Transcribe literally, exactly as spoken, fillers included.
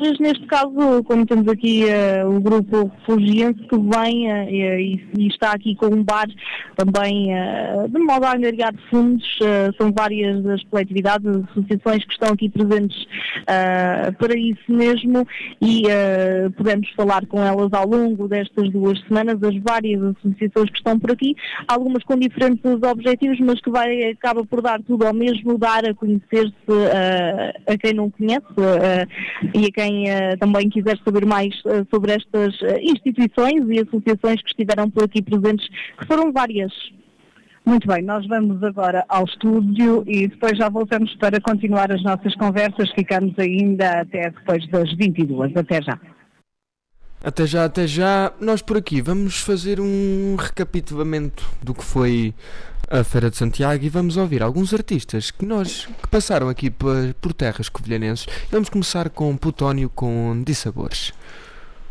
outras, neste caso, como temos aqui uh, o grupo refugiense que vem uh, e, e está aqui com um bar também uh, de modo a angariar fundos, uh, são várias das coletividades, as associações que estão aqui presentes uh, para isso mesmo e uh, podemos falar com elas ao longo destas duas semanas, as várias associações que estão por aqui, algumas com diferentes objetivos, mas que vai, acaba por dar tudo ao mesmo, dar a conhecer-se uh, a quem não conhece uh, e a quem uh, também quiser saber mais uh, sobre estas uh, instituições e associações que estiveram por aqui presentes, que foram várias. Muito bem, nós vamos agora ao estúdio e depois já voltamos para continuar as nossas conversas. Ficamos ainda até depois das vinte e duas. Até já. Até já, até já. Nós por aqui vamos fazer um recapitulamento do que foi a Feira de Santiago e vamos ouvir alguns artistas que nós que passaram aqui por, por terras covilhanenses. Vamos começar com Plutónio com Dissabores.